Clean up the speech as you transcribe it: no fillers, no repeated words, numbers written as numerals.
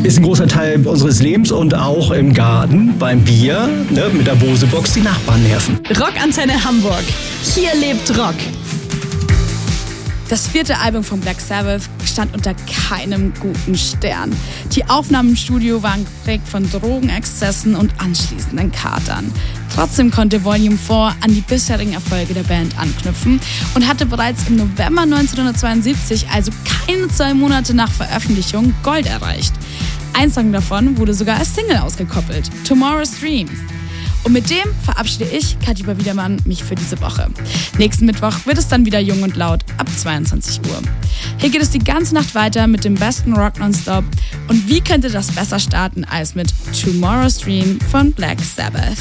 ist ein großer Teil unseres Lebens und auch im Garten, beim Bier, ne, mit der Bose-Box die Nachbarn nerven. Rockantenne Hamburg. Hier lebt Rock. Das 4. Album von Black Sabbath stand unter keinem guten Stern. Die Aufnahmen im Studio waren geprägt von Drogenexzessen und anschließenden Katern. Trotzdem konnte Volume 4 an die bisherigen Erfolge der Band anknüpfen und hatte bereits im November 1972, also keine 2 Monate nach Veröffentlichung, Gold erreicht. Ein Song davon wurde sogar als Single ausgekoppelt, Tomorrow's Dream. Und mit dem verabschiede ich, Katja Wiedermann, mich für diese Woche. Nächsten Mittwoch wird es dann wieder jung und laut ab 22 Uhr. Hier geht es die ganze Nacht weiter mit dem besten Rock nonstop. Und wie könnte das besser starten als mit Tomorrow's Dream von Black Sabbath?